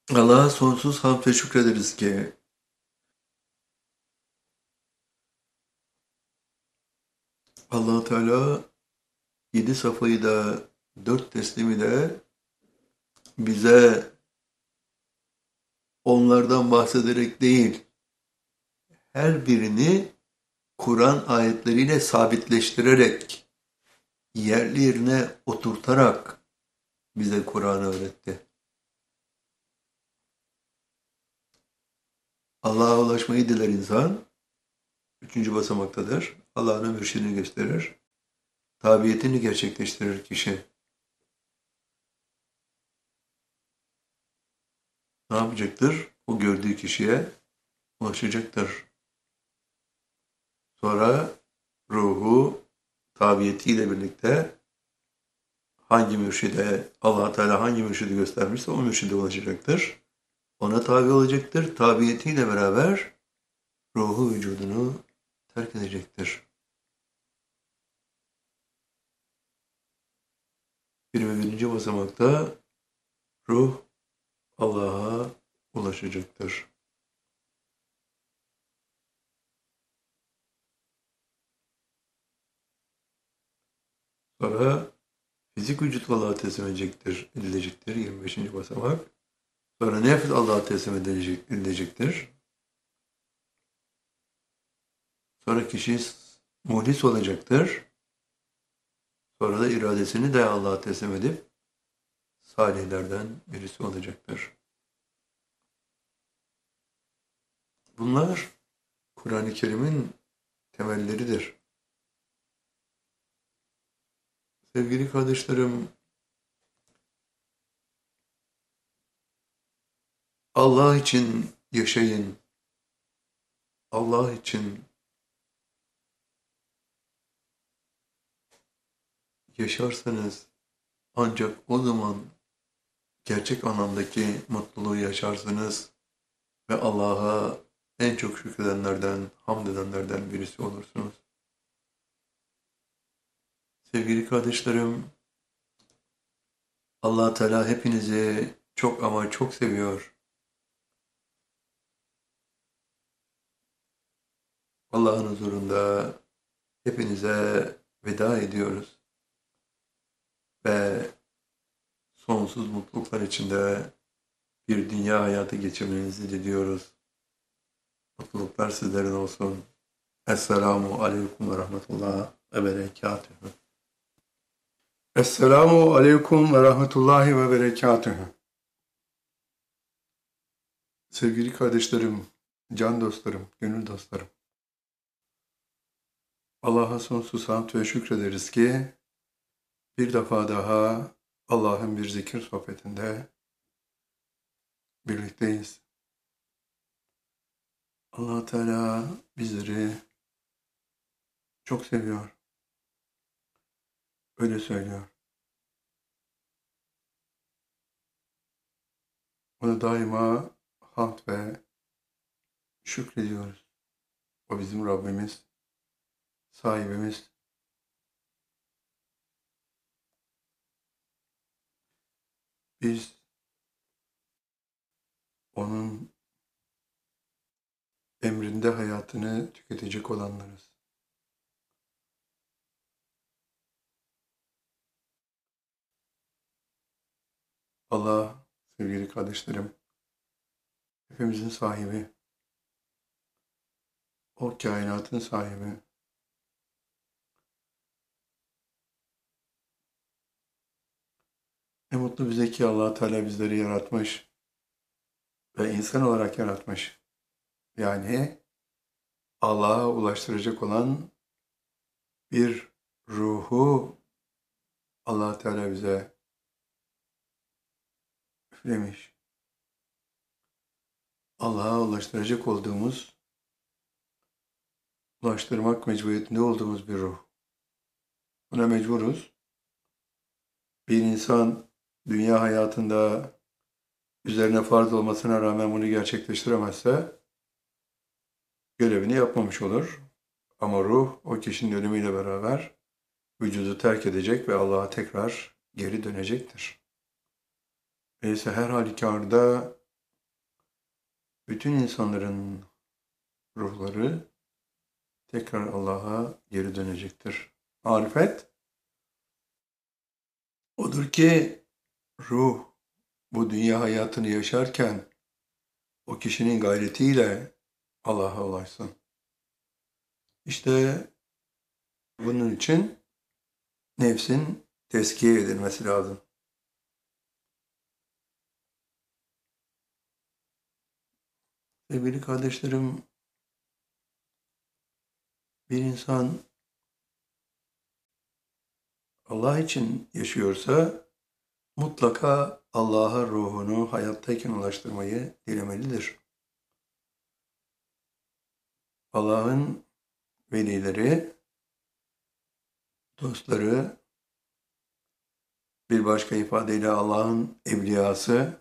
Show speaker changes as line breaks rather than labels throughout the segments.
Allah'a sonsuz hamd ve şükrederiz ki Allah Teala 7 safayı da 4 teslimi de bize onlardan bahsederek değil, her birini Kur'an ayetleriyle sabitleştirerek, yerli yerine oturtarak bize Kur'an'ı öğretti. Allah'a ulaşmayı diler insan, üçüncü basamaktadır. Allah'ın mürşidini gösterir, tabiyetini gerçekleştirir kişi. Ne yapacaktır? O gördüğü kişiye ulaşacaktır. Sonra ruhu tabiyetiyle birlikte hangi mürşide, Allah Teala hangi mürşidi göstermişse o mürşide ulaşacaktır. Ona tabi olacaktır. Tabiyetiyle beraber ruhu vücudunu terk edecektir. 21. basamakta ruh Allah'a ulaşacaktır. Sonra fizik vücut Allah'a teslim edilecektir. 25. basamak. Sonra nefs Allah'a teslim edilecektir. Sonra kişi muhlis olacaktır. Sonra da iradesini de Allah'a teslim edip salihlerden birisi olacaktır. Bunlar Kur'an-ı Kerim'in temelleridir. Sevgili kardeşlerim, Allah için yaşayın. Allah için yaşarsanız ancak o zaman gerçek anlamdaki mutluluğu yaşarsınız ve Allah'a en çok şükredenlerden, hamd edenlerden birisi olursunuz. Sevgili kardeşlerim, Allah Teala hepinizi çok ama çok seviyor. Allah'ın huzurunda hepinize veda ediyoruz ve sonsuz mutluluklar içinde bir dünya hayatı geçirmenizi diliyoruz. Mutluluklar sizlerin olsun. Esselamu aleyküm ve rahmetullah ve berekatühü. Esselamu aleyküm ve rahmetullahi ve berekatühü. Sevgili kardeşlerim, can dostlarım, gönül dostlarım. Allah'a sonsuz hamd ve şükrederiz ki bir defa daha Allah'ın bir zikir sohbetinde birlikteyiz. Allah Teala bizleri çok seviyor. Öyle söylüyor. Ona daima hamd ve şükrediyoruz. O bizim Rabbimiz, sahibimiz. Biz onun emrinde hayatını tüketecek olanlarız. Allah, sevgili kardeşlerim, hepimizin sahibi, o kainatın sahibi. Ne mutlu bize ki Allah Teala bizleri yaratmış ve insan olarak yaratmış. Yani Allah'a ulaştıracak olan bir ruhu Allah Teala bize üflemiş. Allah'a ulaştıracak olduğumuz, ulaştırmak mecburiyetinde olduğumuz bir ruh. Buna mecburuz. Bir insan dünya hayatında üzerine farz olmasına rağmen bunu gerçekleştiremezse görevini yapmamış olur. Ama ruh o kişinin ölümüyle beraber vücudu terk edecek ve Allah'a tekrar geri dönecektir. Öyleyse her halükarda bütün insanların ruhları tekrar Allah'a geri dönecektir. Marifet odur ki ruh bu dünya hayatını yaşarken o kişinin gayretiyle Allah'a ulaşsın. İşte bunun için nefsin tezkiye edilmesi lazım. Sevgili kardeşlerim, bir insan Allah için yaşıyorsa mutlaka Allah'a ruhunu hayattayken ulaştırmayı dilemelidir. Allah'ın velileri, dostları, bir başka ifadeyle Allah'ın evliyası,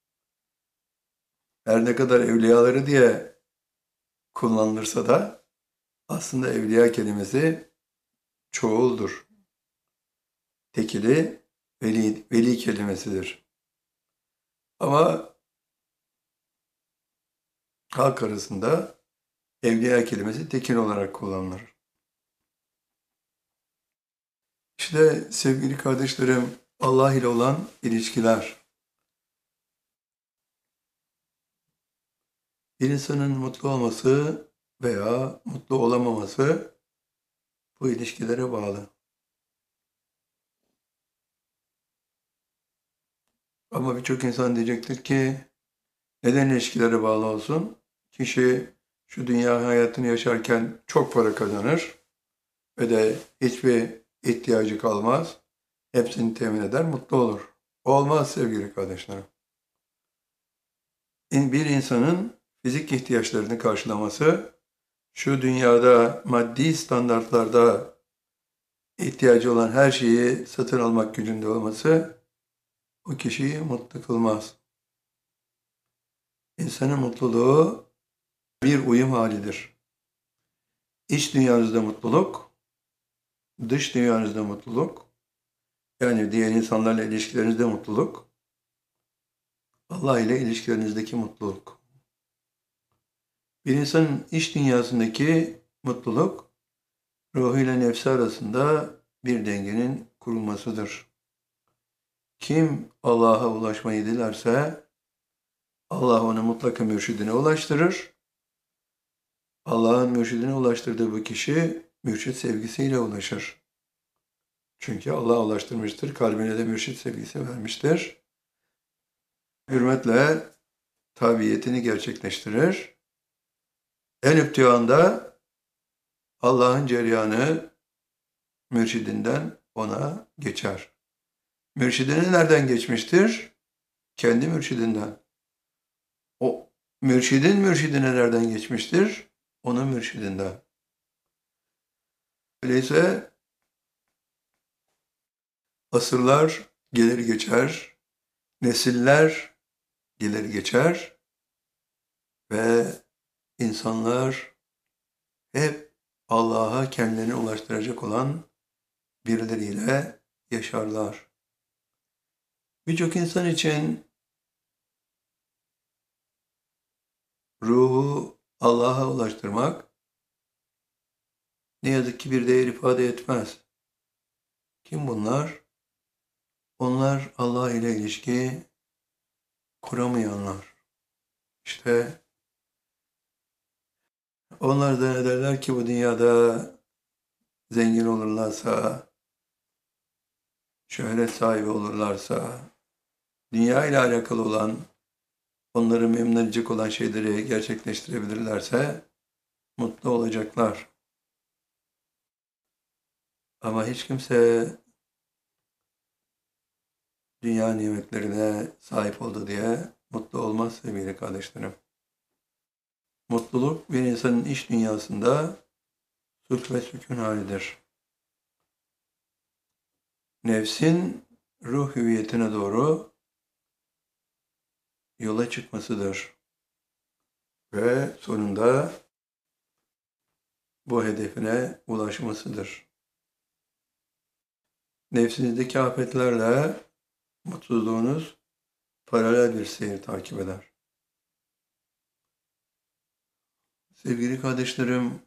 her ne kadar evliyaları diye kullanılırsa da aslında evliya kelimesi çoğuldur. Tekili veli kelimesidir. Ama halk arasında evliya kelimesi tekil olarak kullanılır. İşte sevgili kardeşlerim, Allah ile olan ilişkiler. Bir insanın mutlu olması veya mutlu olamaması bu ilişkilere bağlı. Ama birçok insan diyecektir ki neden ilişkilere bağlı olsun? Kişi şu dünya hayatını yaşarken çok para kazanır ve de hiçbir ihtiyacı kalmaz. Hepsini temin eder, mutlu olur. Olmaz sevgili kardeşlerim. Bir insanın fizik ihtiyaçlarını karşılaması, şu dünyada maddi standartlarda ihtiyacı olan her şeyi satın almak gücünde olması o kişiyi mutlu kılmaz. İnsanın mutluluğu bir uyum halidir. İç dünyanızda mutluluk, dış dünyanızda mutluluk, yani diğer insanlarla ilişkilerinizde mutluluk, Allah ile ilişkilerinizdeki mutluluk. Bir insanın iç dünyasındaki mutluluk, ruhuyla nefsi arasında bir dengenin kurulmasıdır. Kim Allah'a ulaşmayı dilerse, Allah onu mutlaka mürşidine ulaştırır. Allah'ın mürşidine ulaştırdığı bu kişi, mürşid sevgisiyle ulaşır. Çünkü Allah ulaştırmıştır, kalbine de mürşid sevgisi vermiştir. Hürmetle tabiyetini gerçekleştirir. En üptüğanda Allah'ın cereyanı mürşidinden ona geçer. Mürşidine nereden geçmiştir? Kendi mürşidinden. O mürşidin mürşidine nereden geçmiştir? Onun mürşidinden. Öyleyse asırlar gelir geçer, nesiller gelir geçer ve insanlar hep Allah'a kendilerini ulaştıracak olan birileriyle yaşarlar. Birçok insan için ruhu Allah'a ulaştırmak ne yazık ki bir değer ifade etmez. Kim bunlar? Onlar Allah ile ilişki kuramayanlar. İşte onlar da ne derler ki bu dünyada zengin olurlarsa, şöhret sahibi olurlarsa, dünya ile alakalı olan, onları memnun edecek olan şeyleri gerçekleştirebilirlerse mutlu olacaklar. Ama hiç kimse dünya nimetlerine sahip oldu diye mutlu olmaz sevgili kardeşlerim. Mutluluk bir insanın iç dünyasında sulh ve sükun halidir. Nefsin ruh hüviyetine doğru yola çıkmasıdır. Ve sonunda bu hedefine ulaşmasıdır. Nefsinizdeki afetlerle mutluluğunuz paralel bir seyir takip eder. Sevgili kardeşlerim,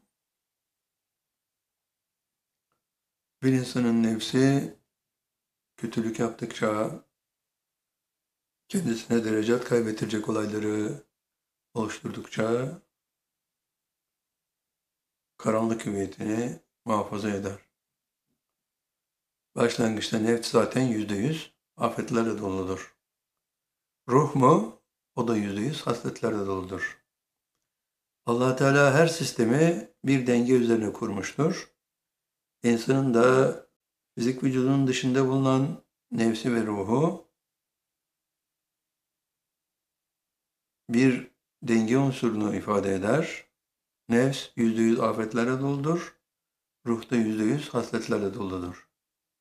bir insanın nefsi kötülük yaptıkça kendisine derecat kaybettirecek olayları oluşturdukça karanlık hüviyetini muhafaza eder. Başlangıçta nefs zaten %100 afetlerle doludur. Ruh mu? O da %100 hasletlerle doludur. Allah Teala her sistemi bir denge üzerine kurmuştur. İnsanın da fizik vücudunun dışında bulunan nefsi ve ruhu bir denge unsurunu ifade eder. Nefs %100 afetlerle doludur. Ruh da %100 hasletlerle doludur.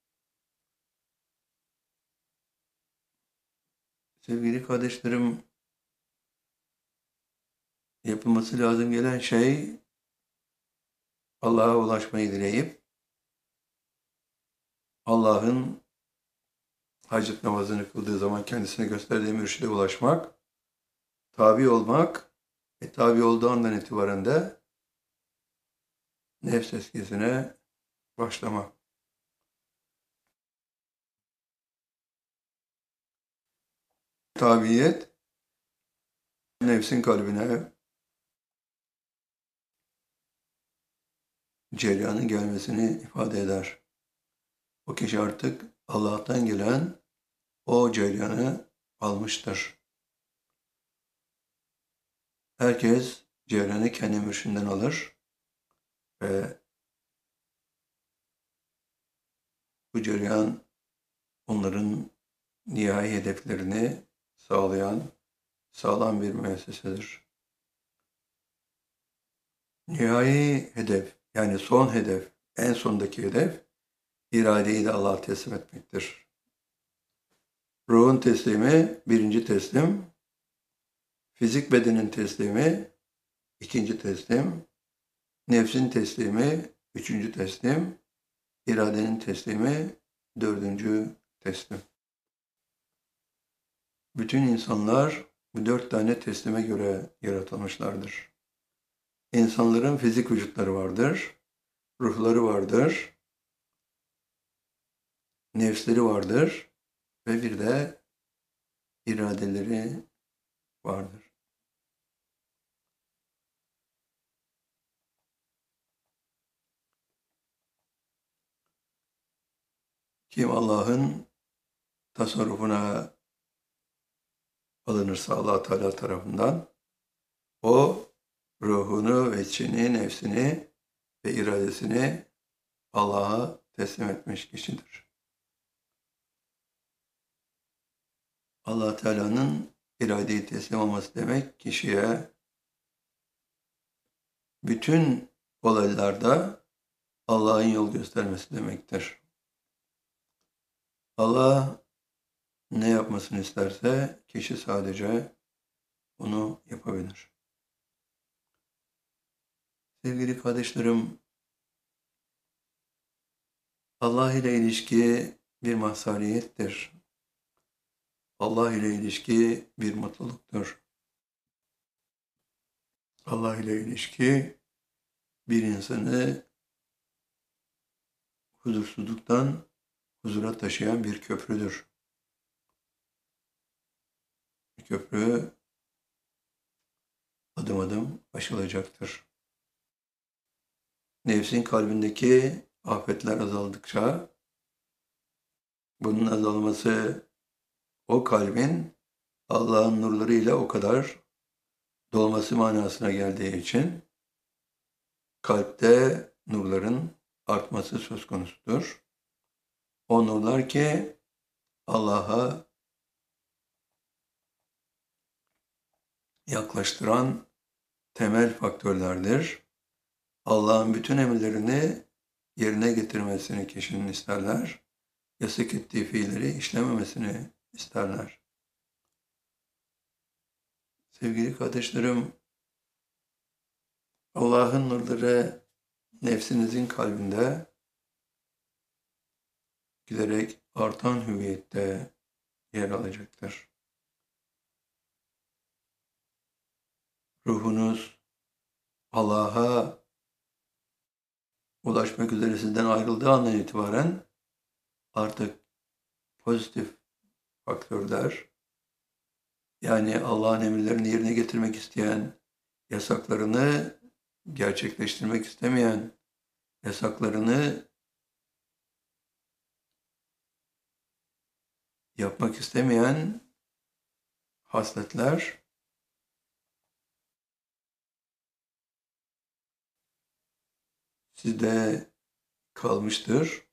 Sevgili kardeşlerim, yapılması lazım gelen şey Allah'a ulaşmayı dileyip Allah'ın hacet namazını kıldığı zaman kendisine gösterdiği mürşide ulaşmak, tabi olmak ve tabi olduğu andan itibaren de nefs eskisine başlamak. Tabiyet, nefsin kalbine cereyanın gelmesini ifade eder. O kişi artık Allah'tan gelen o cereyanı almıştır. Herkes cereyanı kendi mürşidinden alır ve bu cereyan onların nihai hedeflerini sağlayan sağlam bir müessesedir. Nihai hedef, yani son hedef, en sondaki hedef, iradeyi de Allah'a teslim etmektir. Ruhun teslimi birinci teslim, fizik bedenin teslimi ikinci teslim, nefsin teslimi üçüncü teslim, iradenin teslimi dördüncü teslim. Bütün insanlar bu 4 tane teslime göre yaratılmışlardır. İnsanların fizik vücutları vardır, ruhları vardır, nefsleri vardır ve bir de iradeleri vardır. Kim Allah'ın tasarrufuna alınırsa Allah Teala tarafından, o ruhunu ve içini, nefsini ve iradesini Allah'a teslim etmiş kişidir. Allah Teala'nın iradeyi teslim olması demek, kişiye bütün olaylarda Allah'ın yol göstermesi demektir. Allah ne yapmasını isterse kişi sadece onu yapabilir. Sevgili kardeşlerim, Allah ile ilişki bir mazhariyettir. Allah ile ilişki bir mutluluktur. Allah ile ilişki bir insanı huzursuzluktan huzura taşıyan bir köprüdür. Bir köprü adım adım aşılacaktır. Nefsin kalbindeki afetler azaldıkça bunun azalması o kalbin Allah'ın nurlarıyla o kadar dolması manasına geldiği için kalpte nurların artması söz konusudur. O nurlar ki Allah'a yaklaştıran temel faktörlerdir. Allah'ın bütün emirlerini yerine getirmesini kişinin isterler. Yasak ettiği fiilleri işlememesini isterler. Sevgili kardeşlerim, Allah'ın nurları nefsinizin kalbinde giderek artan hüviyette yer alacaktır. Ruhunuz Allah'a ulaşmak üzere sizden ayrıldığı andan itibaren artık pozitif faktörler, yani Allah'ın emirlerini yerine getirmek isteyen, yasaklarını gerçekleştirmek istemeyen, yasaklarını yapmak istemeyen hasletler sizde kalmıştır.